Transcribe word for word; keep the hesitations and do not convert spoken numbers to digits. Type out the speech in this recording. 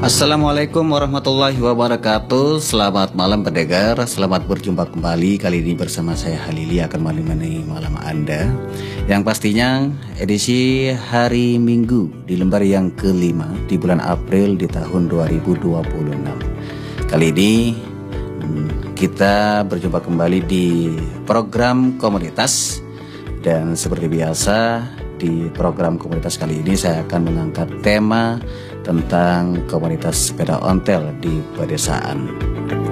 Assalamualaikum warahmatullahi wabarakatuh. Selamat malam pendengar, selamat berjumpa kembali. Kali ini bersama saya Halili akan menemani malam Anda, yang pastinya edisi hari Minggu di lembar yang kelima di bulan April di tahun dua ribu dua puluh enam. Kali ini kita berjumpa kembali di program komunitas, dan seperti biasa di program komunitas kali ini saya akan mengangkat tema tentang komunitas sepeda ontel di pedesaan.